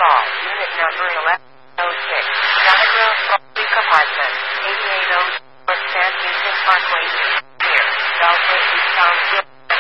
call. Unit number 1106. Diagram Compartment. 8804 San Houston Parkway.